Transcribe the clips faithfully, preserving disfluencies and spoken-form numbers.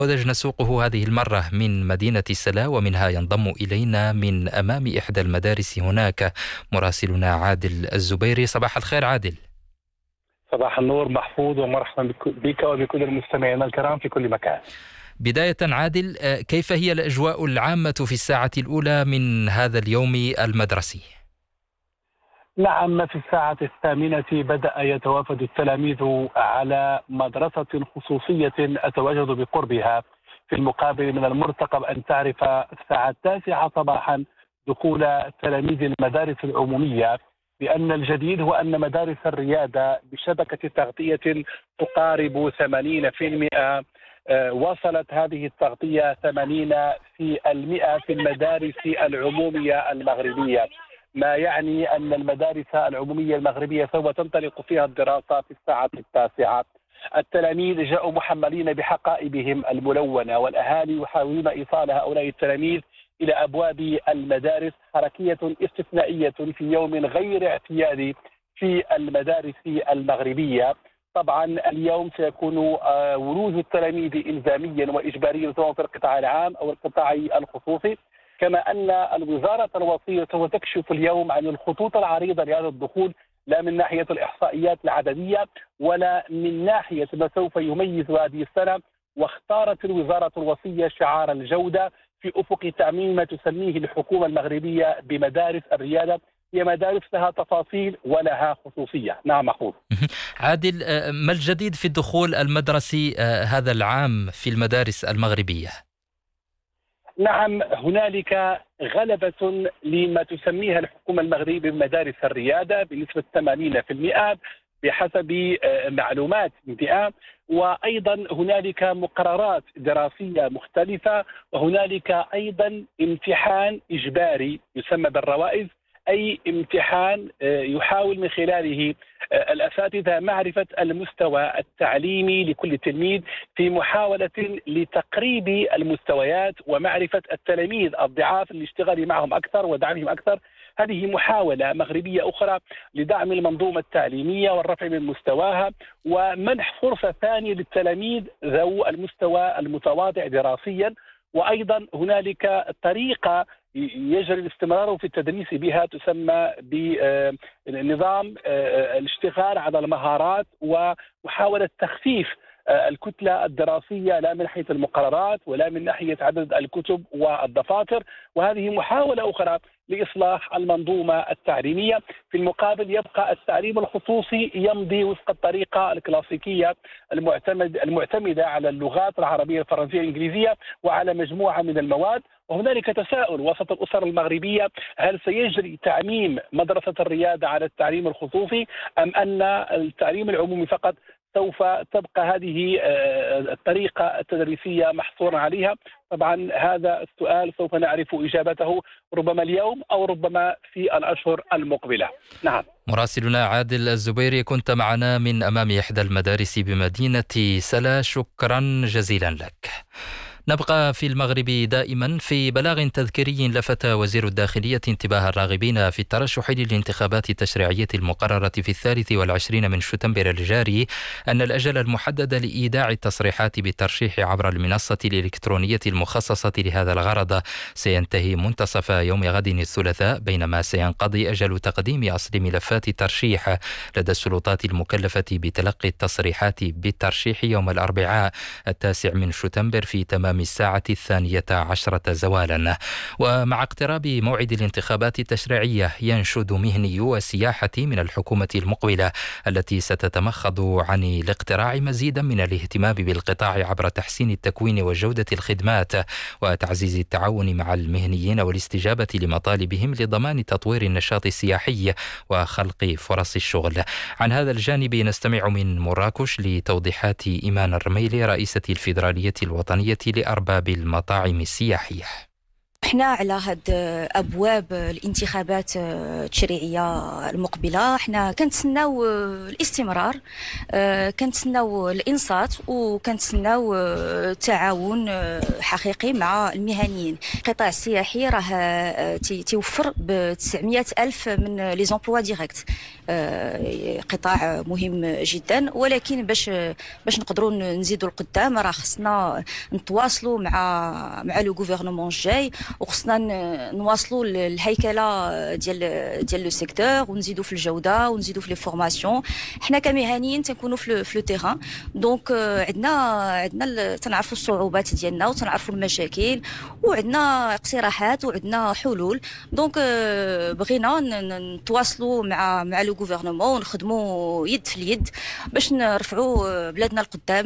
نموذج نسوقه هذه المرة من مدينة سلا، ومنها ينضم إلينا من أمام إحدى المدارس هناك مراسلنا عادل الزبيري. صباح الخير عادل. صباح النور محفوظ، ومرحبا بك وبكل المستمعين الكرام في كل مكان. بداية عادل، كيف هي الأجواء العامة في الساعة الأولى من هذا اليوم المدرسي؟ نعم، في الساعة الثامنة بدأ يتوافد التلاميذ على مدرسة خصوصية أتواجد بقربها. في المقابل من المرتقب أن تعرف الساعة التاسعة صباحا دخول تلاميذ المدارس العمومية، بأن الجديد هو أن مدارس الريادة بشبكة تغطية تقارب ثمانين بالمئة وصلت هذه التغطية ثمانين في المئة في المدارس العمومية المغربية، ما يعني أن المدارس العمومية المغربية سوف تنطلق فيها الدراسة في الساعة التاسعة. التلاميذ جاءوا محملين بحقائبهم الملونة، والأهالي يحاولون إيصال هؤلاء التلاميذ إلى أبواب المدارس. حركية استثنائية في يوم غير اعتيادي في المدارس المغربية. طبعا اليوم سيكون ولوج التلاميذ إلزاميا وإجباريا سواء في القطاع العام أو القطاع الخصوصي، كما أن الوزارة الوصية سوف تكشف اليوم عن الخطوط العريضة لهذا الدخول، لا من ناحية الإحصائيات العددية ولا من ناحية ما سوف يميز هذه السنة. واختارت الوزارة الوصية شعار الجودة في أفق تعميم ما تسميه الحكومة المغربية بمدارس الريادة. هي مدارس لها تفاصيل ولها خصوصية. نعم محفوظ. عادل، ما الجديد في الدخول المدرسي هذا العام في المدارس المغربية؟ نعم، هنالك غلبة لما تسميها الحكومة المغربية بمدارس الريادة بنسبة ثمانين بالمئة بحسب معلومات انتهاء، وأيضا هنالك مقررات دراسية مختلفة، وهنالك أيضا امتحان إجباري يسمى بالروائز، أي امتحان يحاول من خلاله الأساتذة معرفة المستوى التعليمي لكل تلميذ في محاولة لتقريب المستويات ومعرفة التلاميذ الضعاف للاشتغال معهم أكثر ودعمهم أكثر. هذه محاولة مغربية أخرى لدعم المنظومة التعليمية والرفع من مستواها ومنح فرصة ثانية للتلاميذ ذو المستوى المتواضع دراسيا. وأيضا هنالك طريقة يجري الاستمرار في التدريس بها تسمى بنظام الاشتغال على المهارات ومحاولة تخفيف الكتلة الدراسية، لا من ناحية المقررات ولا من ناحية عدد الكتب والدفاتر. وهذه محاولة أخرى لإصلاح المنظومة التعليمية. في المقابل يبقى التعليم الخصوصي يمضي وفق الطريقة الكلاسيكية المعتمد المعتمدة على اللغات العربية الفرنسية الإنجليزية وعلى مجموعة من المواد. وهنالك تساؤل وسط الأسر المغربية: هل سيجري تعميم مدرسة الريادة على التعليم الخصوصي أم أن التعليم العمومي فقط سوف تبقى هذه الطريقة التدريسية محصورة عليها؟ طبعا هذا السؤال سوف نعرف إجابته ربما اليوم أو ربما في الأشهر المقبلة. نعم. مراسلنا عادل الزبيري، كنت معنا من أمام إحدى المدارس بمدينة سلا، شكرا جزيلا لك. نبقى في المغرب دائما. في بلاغ تذكيري لفت وزير الداخلية انتباه الراغبين في الترشح للانتخابات التشريعية المقررة في الثالث والعشرين من شتنبر الجاري أن الأجل المحدد لإيداع التصريحات بالترشيح عبر المنصة الإلكترونية المخصصة لهذا الغرض سينتهي منتصف يوم غد الثلاثاء، بينما سينقضي أجل تقديم أصل ملفات الترشيح لدى السلطات المكلفة بتلقي التصريحات بالترشيح يوم الأربعاء التاسع من شتنبر في تمام الساعة الثانية عشرة زوالا. ومع اقتراب موعد الانتخابات التشريعية ينشد مهنيو السياحة من الحكومة المقبلة التي ستتمخض عن الاقتراع مزيدا من الاهتمام بالقطاع عبر تحسين التكوين وجودة الخدمات وتعزيز التعاون مع المهنيين والاستجابة لمطالبهم لضمان تطوير النشاط السياحي وخلق فرص الشغل. عن هذا الجانب نستمع من مراكش لتوضيحات إيمان الرميلي رئيسة الفيدرالية الوطنية لأرباب المطاعم السياحية. احنا على هاد ابواب الانتخابات التشريعيه المقبله احنا كنتسناو الاستمرار، كنتسناو الانصات، وكنتسناو التعاون حقيقي مع المهنيين. القطاع السياحي راه تيوفر ب تسعمائة ألف من لي زومبلوا ديريكت، قطاع مهم جدا، ولكن باش باش نقدروا نزيدوا القدام راه خصنا نتواصلوا مع مع لو غوفرنمون الجاي، وخصنا نواصلوا الهيكله ديال ديال لو سيكتور، ونزيدوا في الجوده ونزيدوا في لي فورماسيون. حنا كمهنيين تنكونوا في في لو تيران، دونك عندنا عندنا تنعرفوا الصعوبات ديالنا وتنعرفوا المشاكل، وعندنا اقتراحات وعندنا حلول. دونك بغينا نتواصلوا مع مع لو غوفرنمون ونخدموا يد في اليد باش نرفعوا بلادنا القدام.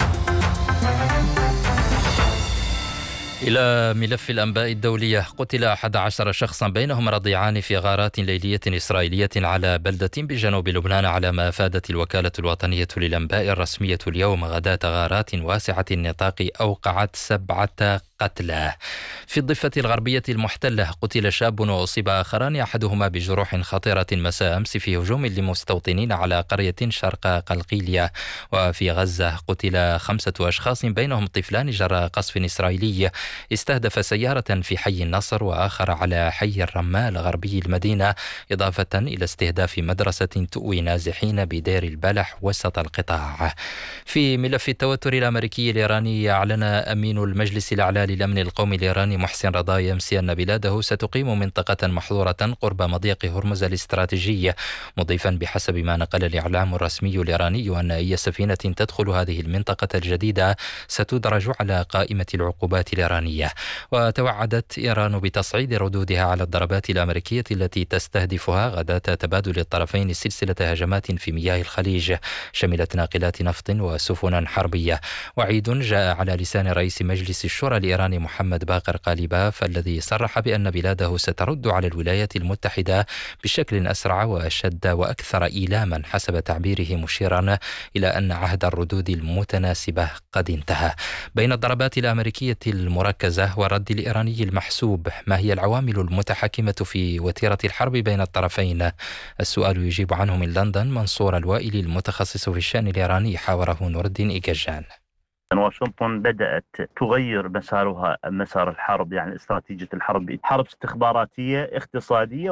إلى ملف الأنباء الدولية. قتل أحد عشر شخصا بينهم رضيعان في غارات ليلية إسرائيلية على بلدة بجنوب لبنان، على ما أفادت الوكالة الوطنية للأنباء الرسمية اليوم. غداة غارات واسعة النطاق أوقعت سبعة قتلى. في الضفة الغربية المحتلة قتل شاب وأصيب آخران، أحدهما بجروح خطيرة مساء أمس في هجوم لمستوطنين على قرية شرق قلقيلية. وفي غزة قتل خمسة أشخاص بينهم طفلان جراء قصف إسرائيلي استهدف سيارة في حي النصر وآخر على حي الرمال غربي المدينة، إضافة إلى استهداف مدرسة تؤوي نازحين بدير البلح وسط القطاع. في ملف التوتر الأمريكي الإيراني، أعلن أمين المجلس الأعلى للأمن القومي الإيراني محسن رضاي أمس أن بلاده ستقيم منطقة محظورة قرب مضيق هرمز الاستراتيجي، مضيفا بحسب ما نقل الإعلام الرسمي الإيراني أن أي سفينة تدخل هذه المنطقة الجديدة ستدرج على قائمة العقوبات الإيرانية. وتوعدت إيران بتصعيد ردودها على الضربات الأمريكية التي تستهدفها غداة تبادل الطرفين سلسلة هجمات في مياه الخليج شملت ناقلات نفط وسفنا حربية. وعيد جاء على لسان رئيس مجلس الشورى الإيراني محمد باقر قاليباف، الذي صرح بأن بلاده سترد على الولايات المتحدة بشكل أسرع وأشد وأكثر إيلاما حسب تعبيره، مشيرا إلى أن عهد الردود المتناسبة قد انتهى. بين الضربات الأمريكية المركزة والرد الإيراني المحسوب، ما هي العوامل المتحكمة في وتيرة الحرب بين الطرفين؟ السؤال يجيب عنه من لندن منصور الوائلي المتخصص في الشأن الإيراني، حاوره نور الدين إيجاجان. واشنطن بدأت تغير مسارها مسار الحرب، يعني استراتيجية الحرب، حرب استخباراتية اقتصادية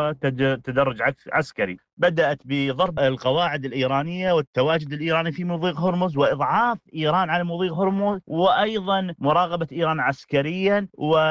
وتدرج عسكري. بدأت بضرب القواعد الإيرانية والتواجد الإيراني في مضيق هرمز وإضعاف إيران على مضيق هرمز، وأيضا مراقبة إيران عسكريا،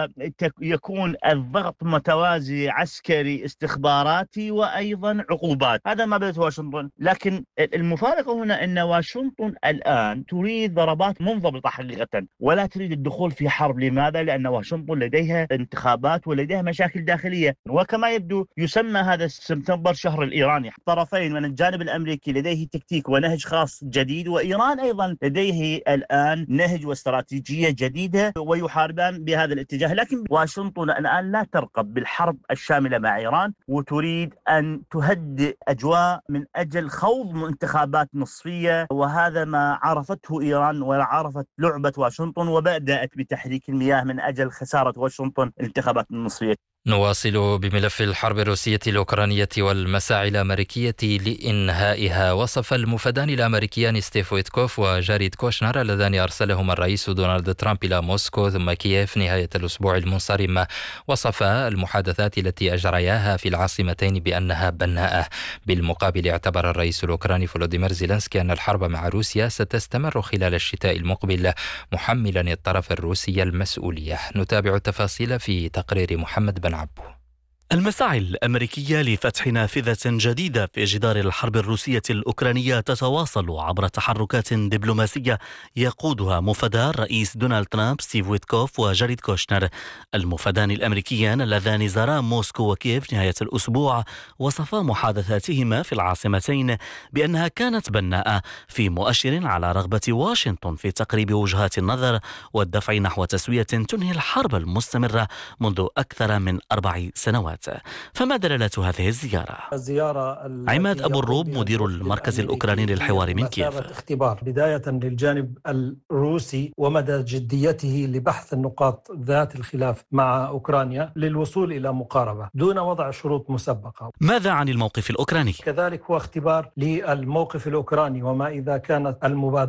ويكون الضغط متوازي عسكري استخباراتي وأيضا عقوبات. هذا ما بدأت واشنطن، لكن المفارقة هنا أن واشنطن الآن تريد ضربات منضبطة حقيقة ولا تريد الدخول في حرب. لماذا؟ لأن واشنطن لديها انتخابات ولديها مشاكل داخلية، وكما يبدو يسمى هذا سبتمبر شهر الإيراني. طرفين من الجانب الأمريكي لديه تكتيك ونهج خاص جديد، وإيران أيضا لديه الآن نهج واستراتيجية جديدة ويحاربان بهذا الاتجاه. لكن واشنطن الآن لا ترغب بالحرب الشاملة مع إيران، وتريد أن تهدئ أجواء من أجل خوض انتخابات نصفية، وهذا ما عرفته إيران وعرفت لعبة واشنطن، وبدأت بتحريك المياه من أجل خسارة واشنطن الانتخابات النصفية. نواصل بملف الحرب الروسية الأوكرانية والمساعي الأمريكية لإنهائها. وصف المفدان الأمريكيان ستيف ويتكوف وجاريد كوشنر اللذان أرسلهما الرئيس دونالد ترامب إلى موسكو ثم كييف نهاية الأسبوع المنصرم، وصف المحادثات التي أجرياها في العاصمتين بأنها بناءة. بالمقابل اعتبر الرئيس الأوكراني فولوديمير زيلنسكي أن الحرب مع روسيا ستستمر خلال الشتاء المقبل، محملا الطرف الروسي المسؤولية. نتابع التفاصيل في تقرير محمد بن عبو. المساعي الأمريكية لفتح نافذة جديدة في جدار الحرب الروسية الأوكرانية تتواصل عبر تحركات دبلوماسية يقودها مفدى الرئيس دونالد ترامب ستيف ويتكوف وجاريد كوشنر. المفدان الأمريكيان اللذان زارا موسكو وكييف نهاية الأسبوع وصفا محادثاتهما في العاصمتين بأنها كانت بناءة، في مؤشر على رغبة واشنطن في تقريب وجهات النظر والدفع نحو تسوية تنهي الحرب المستمرة منذ أكثر من أربع سنوات. العلاقات. فما دلالة هذه الزيارة؟ الزيارة عماد أبو الروب مدير المركز الأوكراني للحوار من كييف. اختبار بداية للجانب الروسي ومدى جديته لبحث النقاط ذات الخلاف مع أوكرانيا للوصول إلى مقاربة دون وضع شروط مسبقة. ماذا عن الموقف الأوكراني؟ كذلك هو اختبار للموقف الأوكراني وما إذا كانت المبادرة